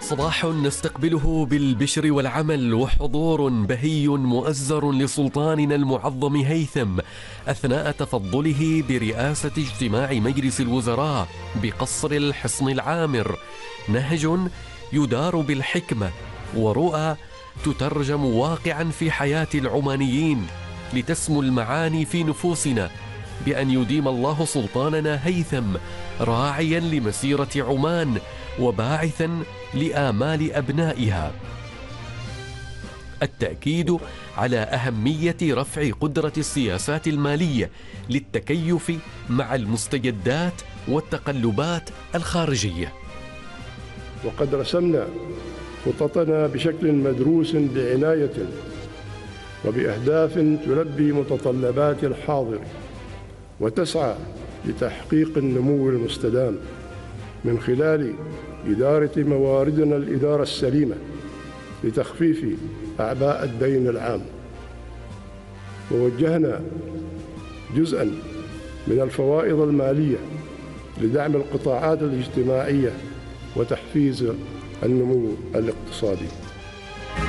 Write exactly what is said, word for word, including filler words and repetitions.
صباح نستقبله بالبشر والعمل وحضور بهي مؤزر لسلطاننا المعظم هيثم أثناء تفضله برئاسة اجتماع مجلس الوزراء بقصر الحصن العامر. نهج يدار بالحكمة ورؤى تترجم واقعا في حياة العمانيين لتسمو المعاني في نفوسنا بأن يديم الله سلطاننا هيثم راعيا لمسيرة عمان وباعثا لآمال أبنائها. التأكيد على أهمية رفع قدرة السياسات المالية للتكيف مع المستجدات والتقلبات الخارجية. وقد رسمنا خططنا بشكل مدروس بعناية وبأهداف تلبي متطلبات الحاضر وتسعى لتحقيق النمو المستدام من خلال إدارة مواردنا الإدارة السليمة لتخفيف أعباء الدين العام. ووجهنا جزءاً من الفوائض المالية لدعم القطاعات الاجتماعية وتحفيز النمو الاقتصادي.